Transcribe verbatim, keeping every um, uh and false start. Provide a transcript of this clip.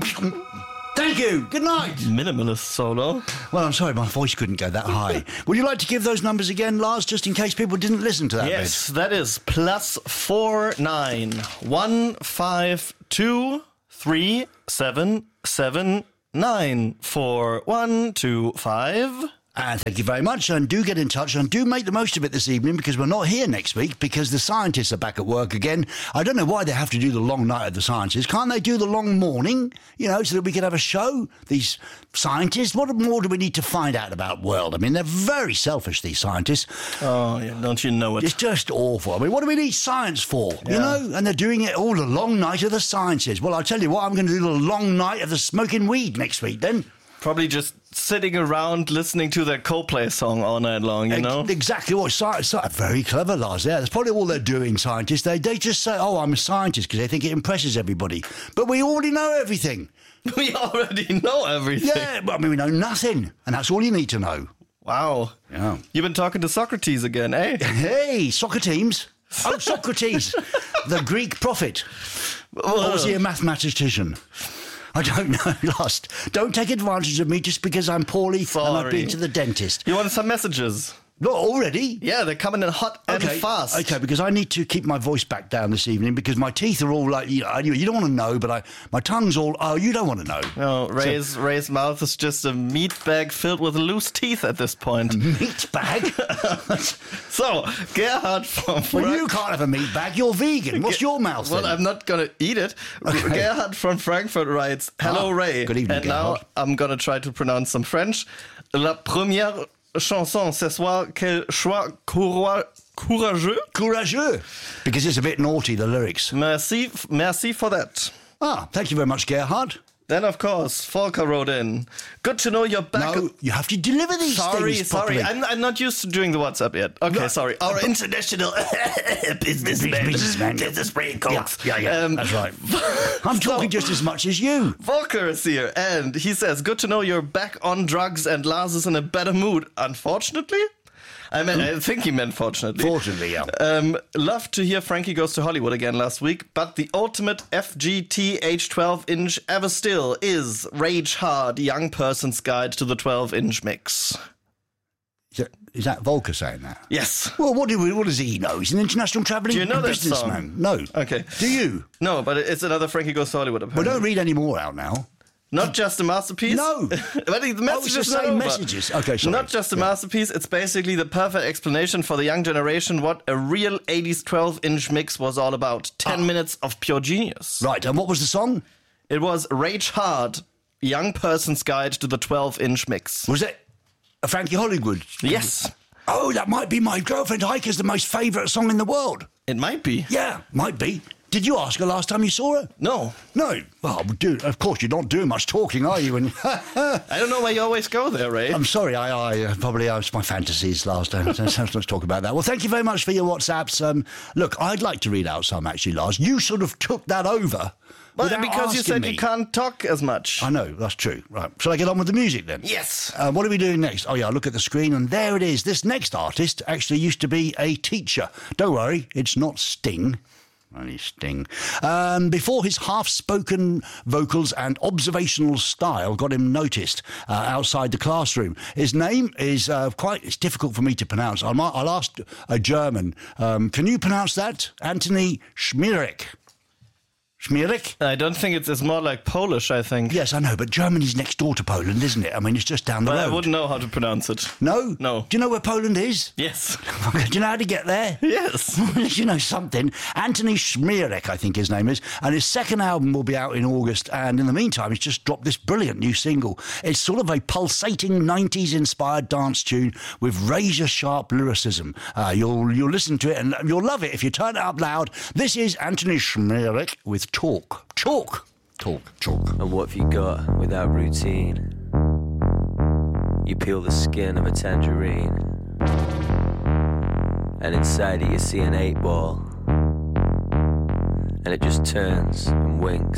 Thank you. Good night. Minimalist solo. Well, I'm sorry, my voice couldn't go that high. Would you like to give those numbers again, Lars, just in case people didn't listen to that Yes, bit? that is plus four nine one five two three seven seven nine four one two five. And thank you very much, and do get in touch, and do make the most of it this evening, because we're not here next week, because the scientists are back at work again. I don't know why they have to do the long night of the scientists. Can't they do the long morning, you know, so that we can have a show? These scientists, what more do we need to find out about the world? I mean, they're very selfish, these scientists. Oh, yeah, don't you know it? It's just awful. I mean, what do we need science for, Yeah. you know? And they're doing it all the long night of the sciences. Well, I'll tell you what, I'm going to do the long night of the smoking weed next week, then. Probably just sitting around listening to their Coldplay song all night long, you know? Exactly what science. Very clever, Lars. Yeah, that's probably all they're doing, scientists. They they just say, "Oh, I'm a scientist," because they think it impresses everybody. But we already know everything. We already know everything. Yeah, but I mean, we know nothing, and that's all you need to know. Wow. Yeah. You've been talking to Socrates again, eh? Hey, soccer teams. Oh, Socrates, the Greek prophet. Or was he a mathematician? I don't know, Lost. Don't take advantage of me just because I'm poorly Sorry. and I've been to the dentist. You wanted some messages? Not already? Yeah, they're coming in hot and Okay, fast. okay, because I need to keep my voice back down this evening because my teeth are all like, you know, anyway, you don't want to know, but I, my tongue's all, oh, you don't want to know. No, Ray's, so, Ray's mouth is just a meat bag filled with loose teeth at this point. A meat bag? So, Gerhard from Frank- Well, you can't have a meat bag, you're vegan. What's your mouth Well, then? I'm not going to eat it. Okay. Gerhard from Frankfurt writes, Hello, Ah, Ray. good evening, And Gerhard. now I'm going to try to pronounce some French. La première chanson ce soir, quel choix couroi- courageux. Courageux. Because it's a bit naughty, the lyrics. Merci, merci for that. Ah, thank you very much, Gerhard. Then, of course, Volker wrote in. Good to know you're back. No, you have to deliver these Sorry, things sorry. properly. I'm, I'm not used to doing the WhatsApp yet. Okay, No, sorry. Our but- international businessman. Businessman. Gets a spray Yeah, coat. yeah, yeah, Um, that's right. I'm talking just as much as you. Volker is here, and he says, good to know you're back on drugs and Lars is in a better mood. Unfortunately? I mean, I think he meant fortunately. Fortunately, yeah. Um, love to hear Frankie Goes to Hollywood again last week, but the ultimate F G T H twelve inch ever still is Rage Hard, Young Person's Guide to the twelve inch Mix. Is that, is that Volker saying that? Yes. Well, what, do we, what does he know? He's an international travelling Do you know that businessman. song? No. Okay. Do you? No, but it's another Frankie Goes to Hollywood, Well, apparently. don't read any more out now. Not just a masterpiece? No. But the message Oh, it's the is not same over. messages. Okay, sorry. Not just a Yeah. masterpiece, it's basically the perfect explanation for the young generation what a real eighties twelve inch mix was all about. Ten Ah. minutes of pure genius. Right, and what was the song? It was Rage Hard, Young Person's Guide to the twelve inch Mix. Was it a Frankie Hollywood? Yes, Oh, that might be my girlfriend Heike's the most favourite song in the world. it might be. Yeah, might be. Did you ask her last time you saw her? No, No. Well, dude, of course, you're not doing much talking, are you? And I don't know why you always go there, Ray. I'm sorry, I, I uh, probably I was my fantasies last time. So let's talk about that. Well, thank you very much for your WhatsApps. Um, look, I'd like to read out some, actually, Lars. You sort of took that over. Well, without because you asking said me. you can't talk as much. I know, that's true. Right. Shall I get on with the music then? Yes. Uh, what are we doing next? Oh, yeah, I look at the screen and there it is. This next artist actually used to be a teacher. Don't worry, it's not Sting. Only Sting. Um, before his half-spoken vocals and observational style got him noticed uh, outside the classroom. His name is uh, quite, it's difficult for me to pronounce. I'll, I'll ask a German. Um, can you pronounce that? Anthony Schmierek. Schmierek? I don't think it's, it's more like Polish, I think. Yes, I know, but Germany's next door to Poland, isn't it? I mean, it's just down the But road. I wouldn't know how to pronounce it. No? No. Do you know where Poland is? Yes. Do you know how to get there? Yes. You know something. Anthony Schmierek, I think his name is. And his second album will be out in August. And in the meantime, he's just dropped this brilliant new single. It's sort of a pulsating nineties-inspired dance tune with razor-sharp lyricism. Uh, you'll, you'll listen to it and you'll love it if you turn it up loud. This is Anthony Schmierek with Talk. Talk. Talk. Talk. And what have you got without routine? You peel the skin of a tangerine, and inside it you see an eight ball, and it just turns and winks